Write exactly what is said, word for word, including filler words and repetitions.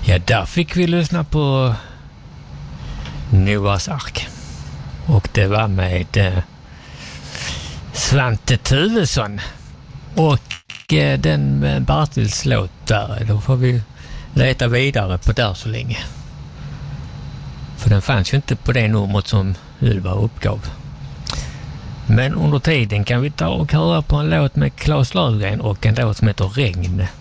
Ja, där fick vi lyssna på Noahs ark. Och det var med eh, Svante Tuvesson. Och eh, den med Bartils låt där, då får vi leta vidare på där så länge. För den fanns ju inte på det numret som Ylva uppgav. Men under tiden kan vi ta och höra på en låt med Claes Löfgren och en låt som heter Regn.